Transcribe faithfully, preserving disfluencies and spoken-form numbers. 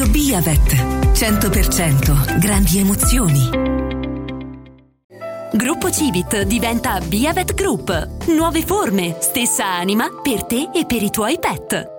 Viaggio Biavet. cento per cento grandi emozioni. Gruppo Civit diventa Biavet Group. Nuove forme, stessa anima per te e per i tuoi pet.